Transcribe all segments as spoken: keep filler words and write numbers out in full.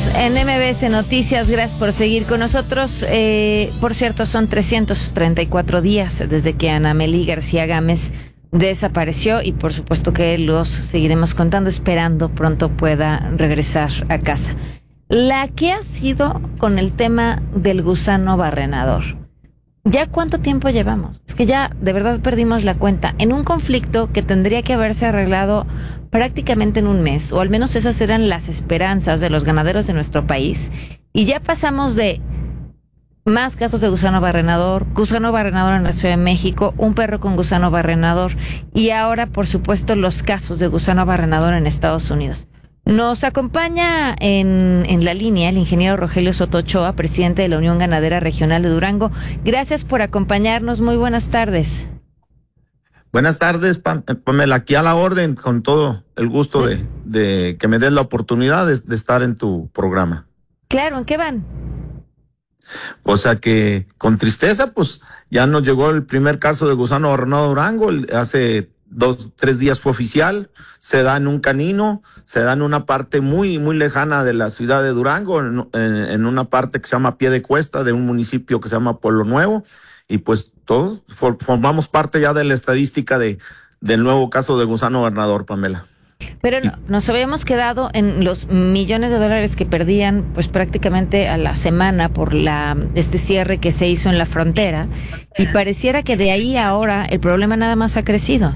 en M B S Noticias. Gracias por seguir con nosotros. Eh, por cierto, son trescientos treinta y cuatro días desde que Ana Mely García Gámez desapareció y por supuesto que los seguiremos contando, esperando pronto pueda regresar a casa. La que ha sido con el tema del gusano barrenador. ¿Ya cuánto tiempo llevamos? Es que ya de verdad perdimos la cuenta. En un conflicto que tendría que haberse arreglado prácticamente en un mes, o al menos esas eran las esperanzas de los ganaderos de nuestro país. Y ya pasamos de más casos de gusano barrenador, gusano barrenador en la Ciudad de México, un perro con gusano barrenador, y ahora, por supuesto, los casos de gusano barrenador en Estados Unidos. Nos acompaña en, en la línea el ingeniero Rogelio Soto Ochoa, presidente de la Unión Ganadera Regional de Durango. Gracias por acompañarnos. Muy buenas tardes. Buenas tardes, Pamela. Aquí a la orden, con todo el gusto de, de que me des la oportunidad de, de estar en tu programa. Claro, ¿en qué van? O sea que con tristeza, pues ya nos llegó el primer caso de gusano barrenador Durango. Hace dos, tres días fue oficial. Se da en un canino, se da en una parte muy, muy lejana de la ciudad de Durango, en, en, en una parte que se llama Pie de Cuesta, de un municipio que se llama Pueblo Nuevo. Y pues todos for, formamos parte ya de la estadística de del nuevo caso de gusano barrenador, Pamela. Pero no, nos habíamos quedado en los millones de dólares que perdían pues prácticamente a la semana por la este cierre que se hizo en la frontera, y pareciera que de ahí a ahora el problema nada más ha crecido.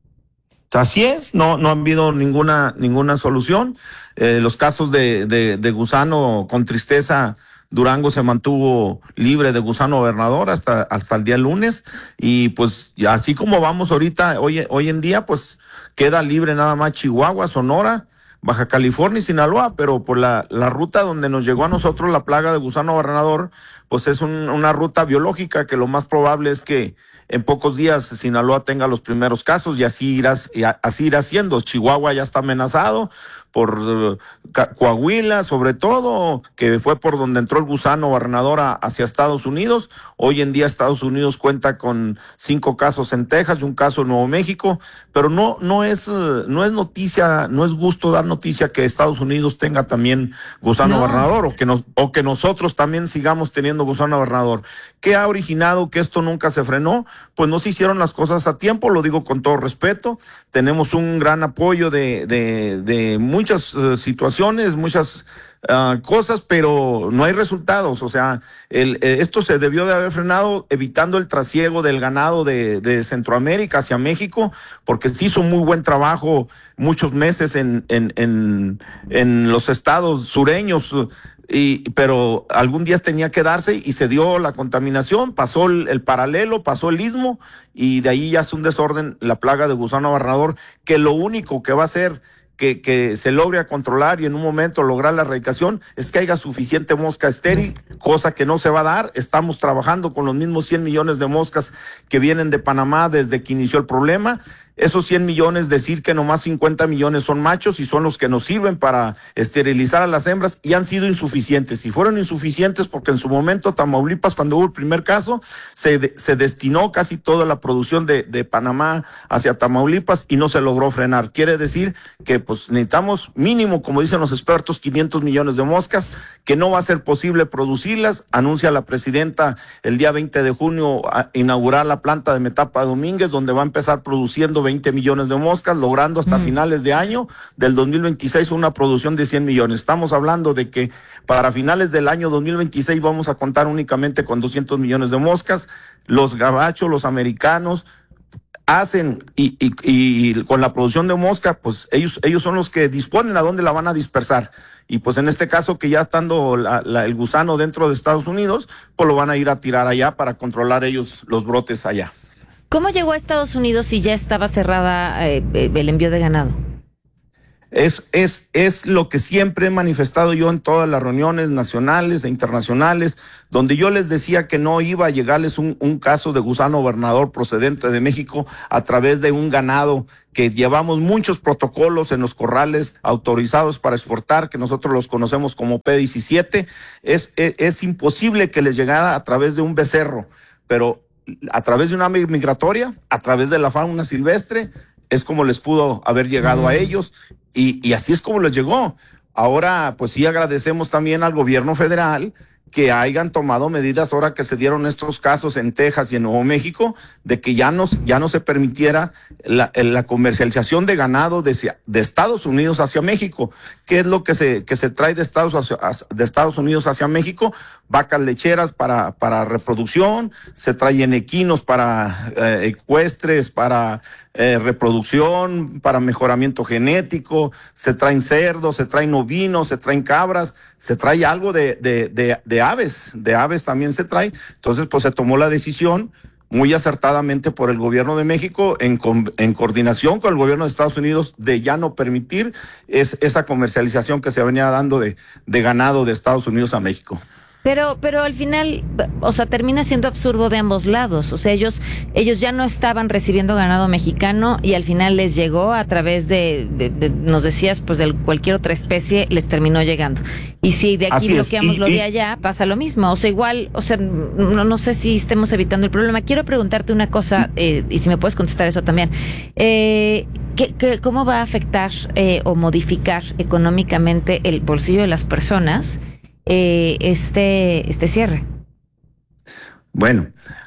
Así es, no no ha habido ninguna ninguna solución. Eh, los casos de, de, de gusano, con tristeza, Durango se mantuvo libre de gusano barrenador hasta, hasta el día lunes, y pues así como vamos ahorita, hoy, hoy en día, pues queda libre nada más Chihuahua, Sonora, Baja California y Sinaloa, pero por la, la ruta donde nos llegó a nosotros la plaga de gusano barrenador, pues es un, una ruta biológica que lo más probable es que en pocos días Sinaloa tenga los primeros casos, y así irás, y así irá siendo. Chihuahua ya está amenazado, por uh, Coahuila, sobre todo, que fue por donde entró el gusano barrenador a, hacia Estados Unidos. Hoy en día Estados Unidos cuenta con cinco casos en Texas y un caso en Nuevo México, pero no no es uh, no es noticia, no es gusto dar noticia que Estados Unidos tenga también gusano no. barrenador, o que nos o que nosotros también sigamos teniendo gusano barrenador. ¿Qué ha originado que esto nunca se frenó? Pues no se hicieron las cosas a tiempo, lo digo con todo respeto. Tenemos un gran apoyo de de de muchas uh, situaciones, muchas uh, cosas, pero no hay resultados. O sea, el, eh, esto se debió de haber frenado evitando el trasiego del ganado de, de Centroamérica hacia México, porque se hizo muy buen trabajo muchos meses en, en, en, en los estados sureños, y, pero algún día tenía que darse y se dio la contaminación, pasó el, el paralelo, pasó el istmo, y de ahí ya es un desorden la plaga de gusano barrenador, que lo único que va a hacer Que, que se logre controlar y en un momento lograr la erradicación es que haya suficiente mosca estéril, cosa que no se va a dar. Estamos trabajando con los mismos cien millones de moscas que vienen de Panamá desde que inició el problema. Esos cien millones, decir que nomás cincuenta millones son machos y son los que nos sirven para esterilizar a las hembras, y han sido insuficientes. Y fueron insuficientes porque en su momento Tamaulipas, cuando hubo el primer caso, se, de, se destinó casi toda la producción de, de Panamá hacia Tamaulipas y no se logró frenar. Quiere decir que pues necesitamos mínimo, como dicen los expertos, quinientos millones de moscas, que no va a ser posible producirlas. Anuncia la presidenta el día veinte de junio a inaugurar la planta de Metapa Domínguez, donde va a empezar produciendo veinte millones de moscas, logrando hasta mm. finales de año del dos mil veintiséis una producción de cien millones. Estamos hablando de que para finales del año dos mil veintiséis vamos a contar únicamente con doscientos millones de moscas. Los gabachos, los americanos, hacen y, y, y con la producción de mosca, pues ellos ellos son los que disponen a dónde la van a dispersar. Y pues en este caso, que ya estando la, la, el gusano dentro de Estados Unidos, pues lo van a ir a tirar allá para controlar ellos los brotes allá. ¿Cómo llegó a Estados Unidos si ya estaba cerrada eh, el envío de ganado? Es, es, es lo que siempre he manifestado yo en todas las reuniones nacionales e internacionales, donde yo les decía que no iba a llegarles un, un caso de gusano barrenador procedente de México a través de un ganado que llevamos muchos protocolos en los corrales autorizados para exportar, que nosotros los conocemos como P diecisiete. Es, es, es imposible que les llegara a través de un becerro, pero a través de una migratoria, a través de la fauna silvestre, es como les pudo haber llegado mm. a ellos, y, y así es como les llegó. Ahora, pues sí agradecemos también al gobierno federal que hayan tomado medidas ahora que se dieron estos casos en Texas y en Nuevo México, de que ya no, ya no se permitiera la, la comercialización de ganado de, de Estados Unidos hacia México. ¿Qué es lo que se, que se trae de Estados, hacia, de Estados Unidos hacia México? Vacas lecheras para, para reproducción, se traen equinos para eh, ecuestres, para eh, reproducción, para mejoramiento genético, se traen cerdos, se traen ovinos, se traen cabras, se trae algo de, de, de, de aves, de aves también se trae. Entonces, pues se tomó la decisión muy acertadamente por el gobierno de México en, en coordinación con el gobierno de Estados Unidos de ya no permitir es, esa comercialización que se venía dando de, de ganado de Estados Unidos a México. Pero, pero al final, o sea, termina siendo absurdo de ambos lados. O sea, ellos, ellos ya no estaban recibiendo ganado mexicano y al final les llegó a través de, de, de nos decías, pues de cualquier otra especie, les terminó llegando. Y si de aquí Así bloqueamos y, lo y... de allá, pasa lo mismo. O sea, igual, o sea, no, no sé si estemos evitando el problema. Quiero preguntarte una cosa, eh, y si me puedes contestar eso también. Eh, ¿qué, qué, ¿Cómo va a afectar eh, o modificar económicamente el bolsillo de las personas Eh, este este cierre? Bueno,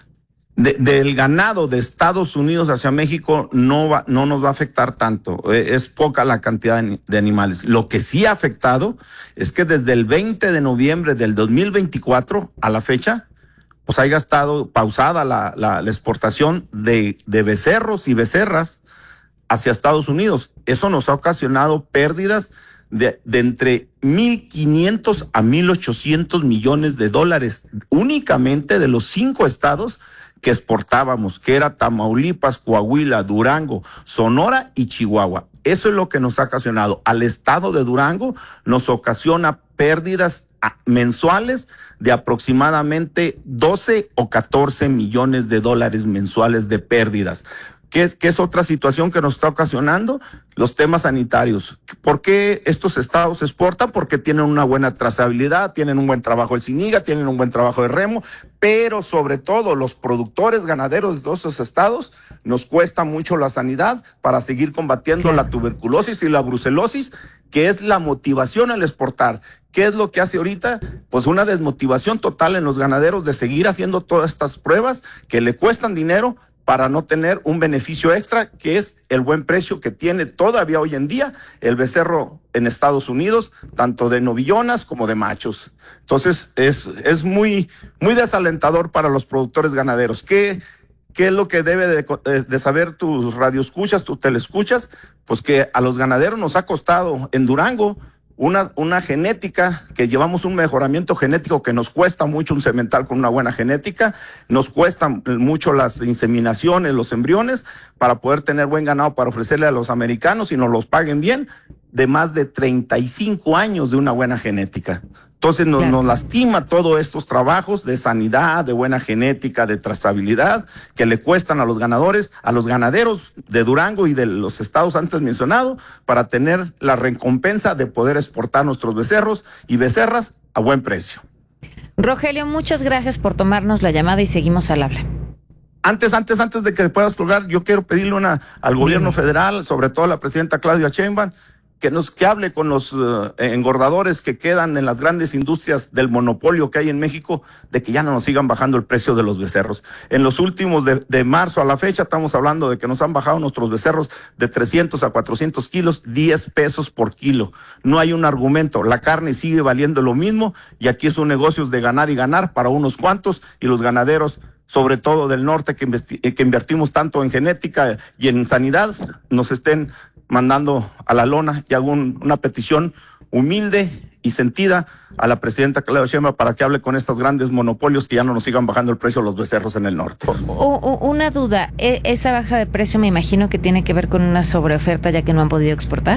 de, del ganado de Estados Unidos hacia México no va, no nos va a afectar tanto, eh, es poca la cantidad de, de animales. Lo que sí ha afectado es que desde el veinte de noviembre del dos mil veinticuatro a la fecha, pues haya estado pausada la, la, la exportación de, de becerros y becerras hacia Estados Unidos. Eso nos ha ocasionado pérdidas De, de entre mil quinientos a mil ochocientos millones de dólares únicamente de los cinco estados que exportábamos, que era Tamaulipas, Coahuila, Durango, Sonora y Chihuahua. Eso es lo que nos ha ocasionado. Al estado de Durango nos ocasiona pérdidas mensuales de aproximadamente doce o catorce millones de dólares mensuales de pérdidas. ¿Qué es, ¿Qué es otra situación que nos está ocasionando? Los temas sanitarios. ¿Por qué estos estados exportan? Porque tienen una buena trazabilidad, tienen un buen trabajo de SINIGA, tienen un buen trabajo de remo, pero sobre todo los productores ganaderos de todos esos estados nos cuesta mucho la sanidad para seguir combatiendo la tuberculosis y la brucelosis, que es la motivación al exportar. ¿Qué es lo que hace ahorita? Pues una desmotivación total en los ganaderos de seguir haciendo todas estas pruebas que le cuestan dinero para no tener un beneficio extra, que es el buen precio que tiene todavía hoy en día el becerro en Estados Unidos, tanto de novillonas como de machos. Entonces, es, es muy, muy desalentador para los productores ganaderos. ¿Qué, qué es lo que debe de, de saber tus radioescuchas, tus telescuchas? Pues que a los ganaderos nos ha costado en Durango Una, una genética, que llevamos un mejoramiento genético que nos cuesta mucho un semental con una buena genética, nos cuestan mucho las inseminaciones, los embriones, para poder tener buen ganado para ofrecerle a los americanos y nos los paguen bien, de más de treinta y cinco años de una buena genética. Entonces nos, claro. nos lastima todos estos trabajos de sanidad, de buena genética, de trazabilidad, que le cuestan a los ganadores, a los ganaderos de Durango y de los estados antes mencionados, para tener la recompensa de poder exportar nuestros becerros y becerras a buen precio. Rogelio, muchas gracias por tomarnos la llamada y seguimos al habla. Antes, antes, antes de que puedas colgar, yo quiero pedirle una al gobierno Dime. federal, sobre todo a la presidenta Claudia Sheinbaum, que nos que hable con los uh, engordadores que quedan en las grandes industrias del monopolio que hay en México, de que ya no nos sigan bajando el precio de los becerros. En los últimos de, de marzo a la fecha estamos hablando de que nos han bajado nuestros becerros de trescientos a cuatrocientos kilos, diez pesos por kilo. No hay un argumento, la carne sigue valiendo lo mismo y aquí es un negocio de ganar y ganar para unos cuantos, y los ganaderos, sobre todo del norte, que, investi- que invertimos tanto en genética y en sanidad, nos estén mandando a la lona. Y hago un, una petición humilde y sentida a la presidenta Claudia Sheinbaum para que hable con estos grandes monopolios que ya no nos sigan bajando el precio de los becerros en el norte. O, o, una duda, ¿esa baja de precio me imagino que tiene que ver con una sobreoferta ya que no han podido exportar?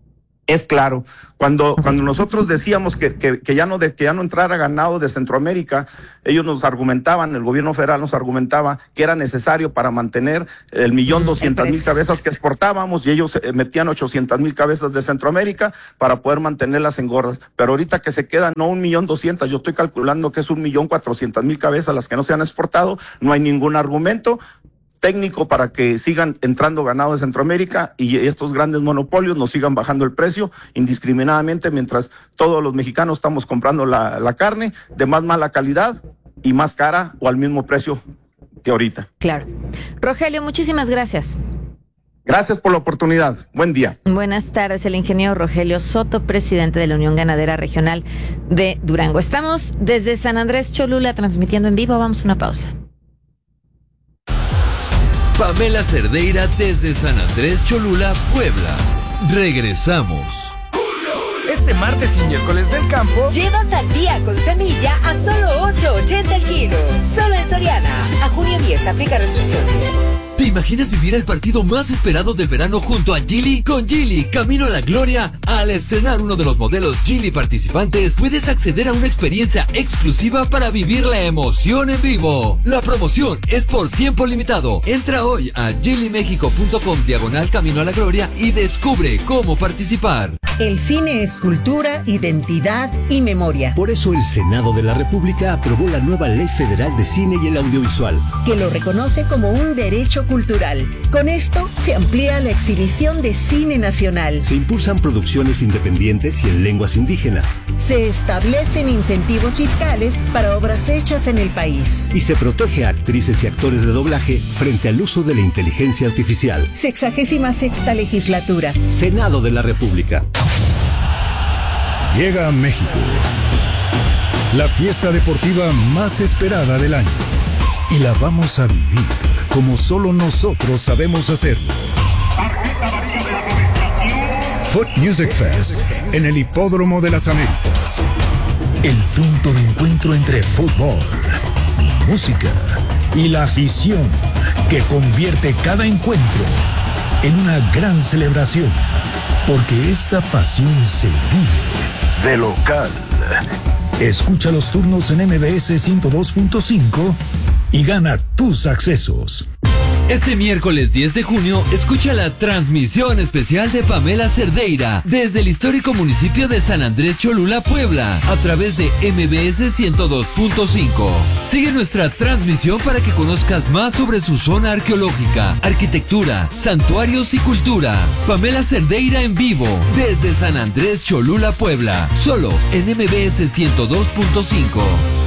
Es claro, cuando cuando nosotros decíamos que, que, que ya no de, que ya no entrara ganado de Centroamérica, ellos nos argumentaban, el gobierno federal nos argumentaba que era necesario para mantener el millón doscientas mil cabezas que exportábamos, y ellos metían ochocientas mil cabezas de Centroamérica para poder mantenerlas en gordas. Pero ahorita que se quedan no un millón doscientas, yo estoy calculando que es un millón cuatrocientas mil cabezas las que no se han exportado, no hay ningún argumento. técnico para que sigan entrando ganado de Centroamérica y estos grandes monopolios nos sigan bajando el precio indiscriminadamente, mientras todos los mexicanos estamos comprando la, la carne de más mala calidad y más cara o al mismo precio que ahorita. Claro. Rogelio, muchísimas gracias. Gracias por la oportunidad. Buen día. Buenas tardes, el ingeniero Rogelio Soto, presidente de la Unión Ganadera Regional de Durango. Estamos desde San Andrés Cholula transmitiendo en vivo. Vamos a una pausa. Pamela Cerdeira desde San Andrés Cholula, Puebla. Regresamos. Este martes y miércoles del campo, lleva sandía con semilla a solo ocho ochenta el kilo. Solo en Soriana. A junio diez, aplica restricciones. ¿Te imaginas vivir el partido más esperado del verano junto a Geely? Con Geely, camino a la gloria. Al estrenar uno de los modelos Geely participantes, puedes acceder a una experiencia exclusiva para vivir la emoción en vivo. La promoción es por tiempo limitado. Entra hoy a geelymexico.com diagonal camino a la gloria y descubre cómo participar. El cine es cultura, identidad y memoria. Por eso el Senado de la República aprobó la nueva Ley Federal de Cine y el Audiovisual, que lo reconoce como un derecho cultural. Con esto se amplía la exhibición de cine nacional. Se impulsan producciones independientes y en lenguas indígenas. Se establecen incentivos fiscales para obras hechas en el país. Y se protege a actrices y actores de doblaje frente al uso de la inteligencia artificial. Sexagésima sexta legislatura. Senado de la República. Llega a México la fiesta deportiva más esperada del año y la vamos a vivir como solo nosotros sabemos hacerlo. Foot Music Fest en el Hipódromo de las Américas. El punto de encuentro entre fútbol, música y la afición que convierte cada encuentro en una gran celebración, porque esta pasión se vive de local. Escucha los turnos en M B S ciento dos punto cinco y gana tus accesos. Este miércoles diez de junio, escucha la transmisión especial de Pamela Cerdeira desde el histórico municipio de San Andrés Cholula, Puebla, a través de M B S ciento dos punto cinco. Sigue nuestra transmisión para que conozcas más sobre su zona arqueológica, arquitectura, santuarios y cultura. Pamela Cerdeira en vivo desde San Andrés Cholula, Puebla, solo en M B S ciento dos punto cinco.